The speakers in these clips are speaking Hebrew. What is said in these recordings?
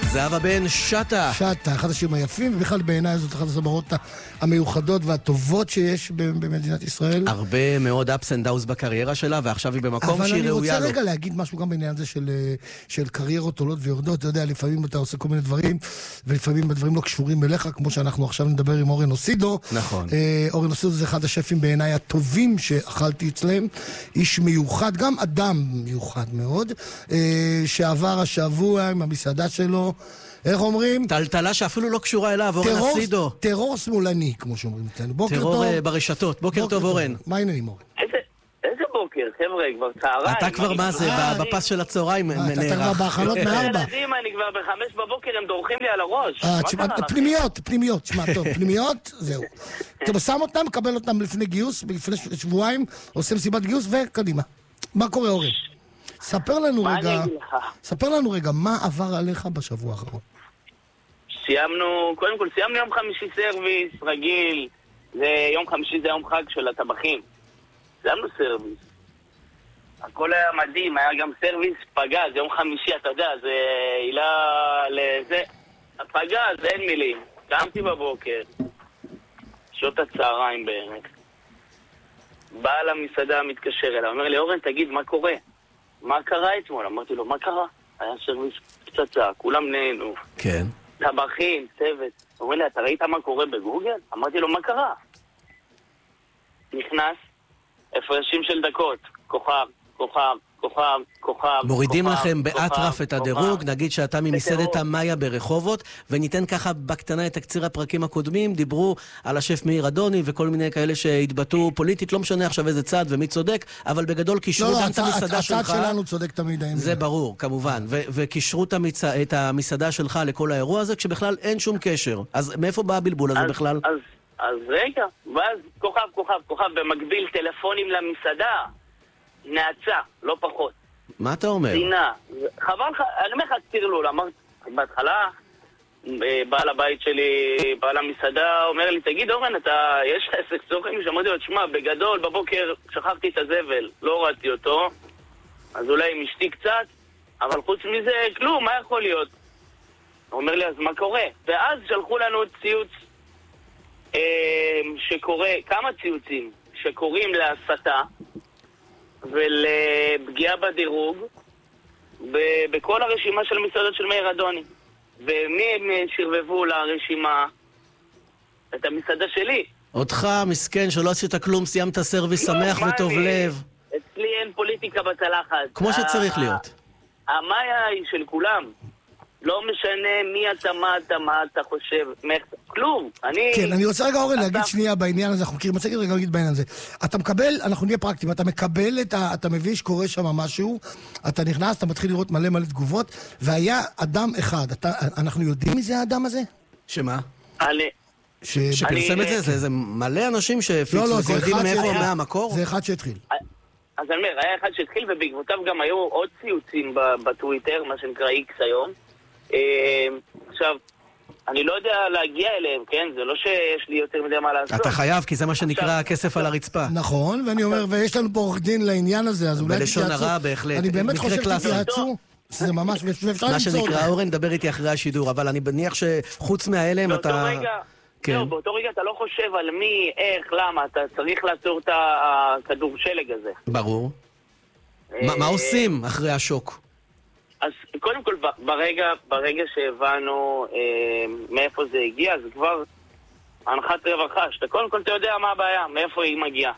זהבה בן שטה. שטה, אחד השירים היפים, ובכלל בעיניי זאת אחת הזמרות המיוחדות והטובות שיש במדינת ישראל. הרבה מאוד ups and downs בקריירה שלה, ועכשיו היא במקום שהיא ראויה לו. אבל אני רוצה רגע להגיד משהו גם בעניין הזה של קריירות עולות ויורדות. אתה יודע, לפעמים אתה עושה כל מיני דברים, ולפעמים הדברים לא קשורים אליך, כמו שאנחנו עכשיו נדבר עם אורן אוסידו. נכון. אורן אוסידו זה אחד השפים בעיניי הטובים שאכלתי אצלם. איש מיוחד, גם אדם מיוחד מאוד, שעבר השבוע עם המסעדה שלו. איך אומרים? טלטלה שאפילו לא קשורה אליו, אורן אוסידו. טרור שמאלני, כמו שאומרים אצלנו. בוקר טוב. טרור ברשתות. בוקר טוב, אורן. מה העניינים, אורן? איזה בוקר, חבר'ה, כבר צהריים. אתה כבר מה זה, בפס של הצהריים נערך. אתה כבר בהכנות מ-4. ילדים, אני כבר ב-5 בבוקר, הם דורכים לי על הראש. פנימיות, שמע, טוב, פנימיות, זהו. אתה שם אותם, מקבל אותם לפני גיוס, לפני שבועיים, עושה מסיבת גיוס, וקדימה. מה קורה, אורן? ספר לנו רגע, מה עבר עליך בשבוע האחרון? קודם כל סיימנו יום חמישי סרוויס רגיל, יום חמישי זה יום חג של הטבחים. סיימנו סרוויס, הכל היה מדהים, היה גם סרוויס פגז, יום חמישי, אתה יודע, זה עילה לזה, הפגז, אין מילים. קמתי בבוקר, שעות הצהריים בערך, בעל המסעדה מתקשר אליי, אומר לי, אורן, תגיד, מה קורה? מה קרה אתמול? אמרתי לו, מה קרה? היה סרוויס פצצה, כולם נהנו. כן. טבחים, צוות. הוא אומר לי, אתה ראית מה קורה בגוגל? אמרתי לו, מה קרה? נכנס, הפרשים של דקות, כוכב. מורידים לכם באטרף את הדירוג, נגיד שאתה ממסעדת המאיה ברחובות, וניתן ככה בקטנה את תקציר הפרקים הקודמים, דיברו על השף מאיר אדוני וכל מיני כאלה שהתבטאו פוליטית, לא משנה עכשיו איזה צד ומי צודק, אבל בגדול קישרו גם את המסעדה שלך. הצד שלנו צודק תמיד. זה ברור, כמובן, וקישרו את המסעדה שלך לכל האירוע הזה, כשבכלל אין שום קשר. אז מאיפה בא הבלבול הזה בכלל? אז רגע, ואז כוכב, במקביל טלפונים למסעדה, נעצה, לא פחות. מה אתה אומר? דינה. חבל, אני אומר לך, תרלול, אמרתי, בהתחלה, בעל הבית שלי, בעל המסעדה, אומר לי, תגיד אורן, יש לך עסק צורכים? שאמרתי לו, תשמע, בגדול, בבוקר שכחתי את הזבל, לא הורדתי אותו, אז אולי עם אשתי קצת, אבל חוץ מזה, כלום, מה יכול להיות? הוא אומר לי, אז מה קורה? ואז שלחו לנו ציוץ שקורא, כמה ציוצים שקוראים להסתה, ולפגיעה בדירוג בכל הרשימה של מסעדות של מאיר אדוני. ומי הם שרבבו לרשימה? את המסעדה שלי. אותך, מסכן, שלא עשית כלום, סיימת סרוויס שמח וטוב לב. אצלי אין פוליטיקה בצלחת. כמו שצריך להיות. המאיה היא של כולם. לא משנה מי אתה, מה אתה חושב, כלום. כן, אני רוצה רגע אורן להגיד שנייה בעניין הזה, אנחנו מכירים, מצא רגע להגיד בעניין הזה. אתה מקבל, אנחנו נהיה פרקטיים, אתה מקבל, אתה מביא שקורה שם משהו, אתה נכנס, אתה מתחיל לראות מלא תגובות, והיה אדם אחד, אנחנו יודעים מי זה האדם הזה? שמה? שפרסם את זה? זה מלא אנשים שהפיצו, זה יודעים מאיפה, מהמקור? זה אחד שהתחיל. אז אני אומר, היה אחד שהתחיל, ובעקבותיו גם היו עוד ציוצים בטוויטר, מה שנקרא איקס היום. עכשיו, אני לא יודע להגיע אליהם, כן? זה לא שיש לי יותר מדי מה לעשות. אתה חייב, כי זה מה שנקרא כסף על הרצפה. נכון, ואני אומר, ויש לנו פה עורך דין לעניין הזה, אז אולי תתייעצו. בלשון הרע בהחלט. אני באמת חושב שתתייעצו. זה ממש, ואפשר מה שנקרא, אורן, דבר איתי אחרי השידור, אבל אני מניח שחוץ מהאלם אתה... באותו רגע אתה לא חושב על מי, איך, למה, אתה צריך לעצור את הכדור שלג הזה. ברור. מה עושים אחרי השוק? אז קודם כל, ברגע שהבנו מאיפה זה הגיע, זה כבר הנחת רווחה, שאתה קודם כל אתה יודע מה הבעיה, מאיפה היא מגיעה.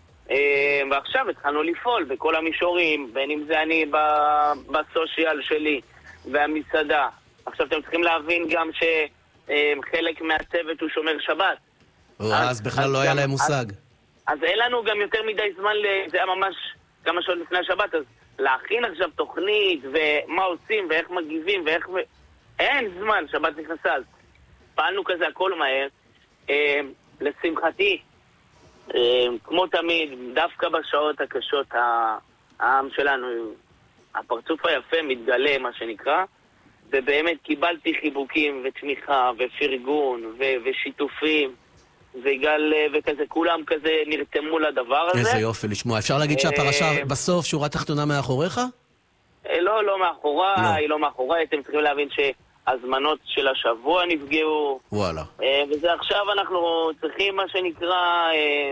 ועכשיו התחלנו לפעול בכל המישורים, בין אם זה אני בסושיאל שלי והמסעדה. עכשיו אתם צריכים להבין גם שחלק מהצוות הוא שומר שבת. אז בכלל לא היה להם מושג. אז אין לנו גם יותר מדי זמן, זה היה ממש כמה שעות לפני השבת, אז להכין עכשיו תוכנית ומה עושים ואיך מגיבים ואיך... אין זמן, שבת נכנסה, אז פעלנו כזה הכל מהר. לשמחתי, כמו תמיד, דווקא בשעות הקשות העם שלנו, הפרצוף היפה מתגלה, מה שנקרא, ובאמת קיבלתי חיבוקים ותמיכה ופרגון ושיתופים וגל וכזה, כולם כזה נרתמו לדבר הזה. איזה יופי לשמוע. אפשר להגיד שהפרשה בסוף שורה תחתונה מאחוריך? לא מאחוריי, לא מאחוריי. אתם צריכים להבין הזמנות של השבוע נפגעו. וואלה. וזה עכשיו אנחנו צריכים מה שנקרא,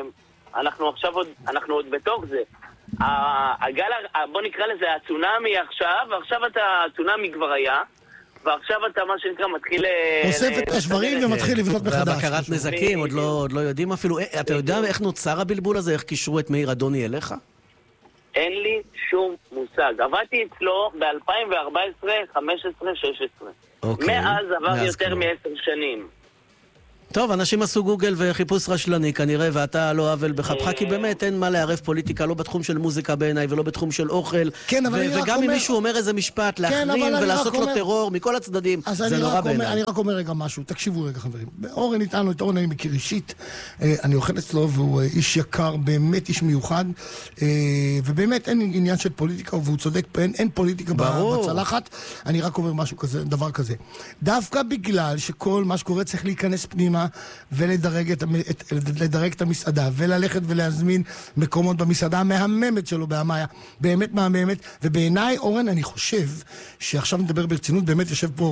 אנחנו עוד בתוך זה. הגל, בוא נקרא לזה הצונאמי עכשיו, ועכשיו הצונאמי כבר היה, ועכשיו אתה מה שנקרא מתחיל... אוסף את השברים ומתחיל לבנות מחדש. והבקרת נזקים, עוד לא יודעים אפילו. אתה יודע איך נוצר הבלבול הזה? איך קישרו את מאיר אדוני אליך? אין לי שום מושג. עבדתי אצלו ב-2014, 15, 16. מאז עבר יותר מ10 שנים. טוב, אנשים עשו גוגל וחיפוש רשלני כנראה, ואתה לא עוול בחפך, כי באמת אין מה לערב פוליטיקה, לא בתחום של מוזיקה בעיניי, ולא בתחום של אוכל. כן, אבל אני רק אומר... וגם אם מישהו אומר איזה משפט, להחרים ולעשות לו טרור מכל הצדדים, זה נורא בעיניי. אני רק אומר רגע משהו, תקשיבו רגע חברים. אורן איתנו, את אורן אני מכיר אישית, אני אוכל אצלו, והוא איש יקר, באמת איש מיוחד, ובאמת אין עניין של פוליטיקה, והוא צודק, אין פוליטיקה בצלחת. אני רק אומר משהו כזה, דבר כזה. דווקא בגלל שכל מה שקורה צריך להיכנס פנימה ולדרג את המסעדה וללכת ולהזמין מקומות במסעדה המהממת שלו בהמאיה, באמת מהממת. ובעיניי אורן, אני חושב שעכשיו נדבר ברצינות, באמת יושב פה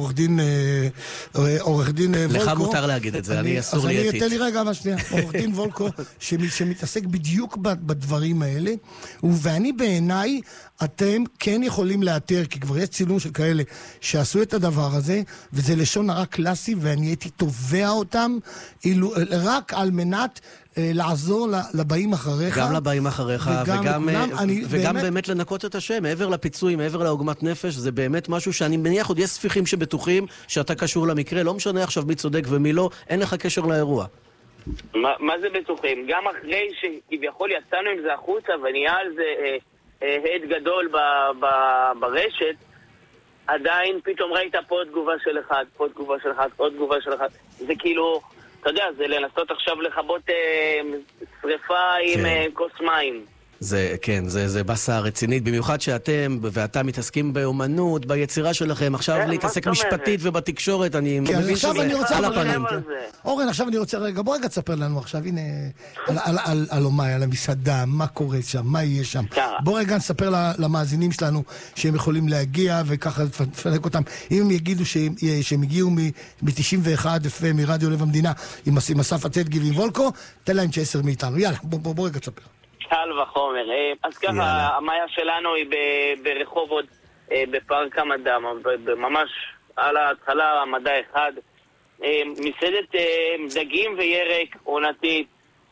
עורך דין וולקו. לך מותר להגיד את זה, אני אסור לי אתית. אז אני אתן לי רגע שנייה, עורך דין וולקו שמתעסק בדיוק בדברים האלה, ואני בעיניי אתם כן יכולים לאתר, כי כבר יש צילום של כאלה שעשו את הדבר הזה, וזה לשון הרע קלאסי, ואני הייתי תובע אותם רק על מנת לעזור לבאים אחריך. גם לבאים אחריך, וגם באמת לנקות את השם, מעבר לפיצוי, מעבר לעוגמת נפש, זה באמת משהו שאני מניח, עוד יש ספיחים שבטוחים שאתה קשור למקרה, לא משנה עכשיו מי צודק ומי לא, אין לך קשר לאירוע. מה זה בטוחים? גם אחרי שכביכול יצאנו עם זה החוצה ונהיה על זה הד גדול ברשת, עדיין פתאום ראית פה תגובה של אחד, פה תגובה של אחד, עוד תגובה של אחד. זה כאילו, אתה יודע, זה לנסות עכשיו לכבות שריפה עם כוס מים. זה בסה רצינית, במיוחד שאתם ואתה מתעסקים באומנות, ביצירה שלכם, עכשיו להתעסק משפטית ובתקשורת, אני מבין שזה על הפנים. אורן, עכשיו אני רוצה רגע, בוא רגע תספר לנו עכשיו, הנה, על אומאי, על המסעדה, מה קורה שם, מה יהיה שם. בוא רגע נספר למאזינים שלנו שהם יכולים להגיע וככה לפנק אותם. אם הם יגידו שהם הגיעו ב-91 FM מרדיו לב המדינה עם אסף עתדגי ועם וולקו, תן להם 10 מאיתנו. יאללה, בוא רגע תספר. קל וחומר. אז ככה, המאיה שלנו היא ברחובות, בפארק המדע, ממש על ההתחלה, המדע אחד. מסעדת דגים וירק, עונתית,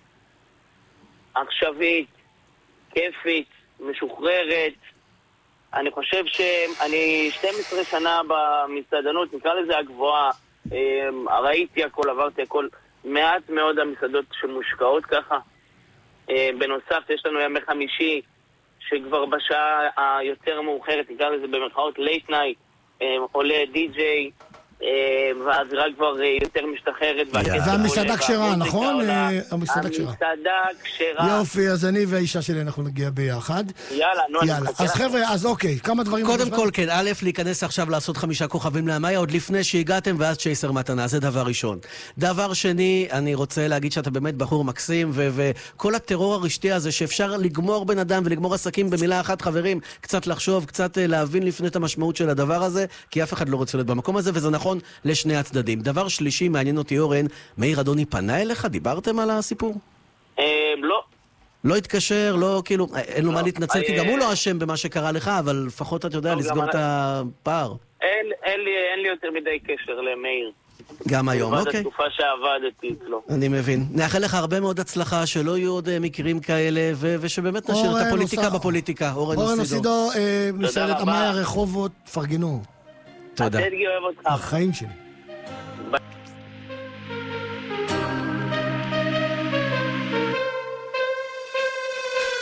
עכשווית, כיפית, משוחררת. אני חושב שאני 12 שנה במסעדנות, נקרא לזה הגבוהה, ראיתי הכל, עברתי הכל, מעט מאוד המסעדות שמושקעות ככה. בנוסף יש לנו ימי חמישי שכבר בשעה היותר מאוחרת, נקרא לזה במרכאות late night, עולה די-ג'יי, והאווירה כבר יותר משתחררת. והמסעדה כשרה, נכון? המסעדה כשרה. יופי, אז אני והאישה שלי אנחנו נגיע ביחד. יאללה, אז חבר'ה, אז אוקיי, כמה דברים... קודם כל, כן, א', להיכנס עכשיו לעשות 5 כוכבים להמאיה, עוד לפני שהגעתם, ואז צ'ייסר מתנה, זה דבר ראשון. דבר שני, אני רוצה להגיד שאתה באמת בחור מקסים, וכל הטרור הרשתי הזה שאפשר לגמור בן אדם ולגמור עסקים במילה אחת, חברים, קצת לחשוב, קצת להבין לפני את המשמעות של הדבר הזה, כי אף אחד לא רוצה להיות במקום הזה, וזה נכון לשני הצדדים. דבר שלישי, מעניין אותי אורן, מאיר אדוני פנה אליך? דיברתם על הסיפור? לא. לא התקשר, לא, כאילו, אין לו מה להתנצל, כי גם הוא לא אשם במה שקרה לך, אבל לפחות אתה יודע, לסגור את הפער. אין לי יותר מדי קשר למאיר. גם היום, אוקיי. בתקופה שעבדתי אצלו. אני מבין. נאחל לך הרבה מאוד הצלחה, שלא יהיו עוד מקרים כאלה, ושבאמת נשאיר את הפוליטיקה בפוליטיקה. אורן אוסידו. מסעדת המאיה רחובות, פרגנו. תודה. עתדגי אוהב אותך. החיים שלי.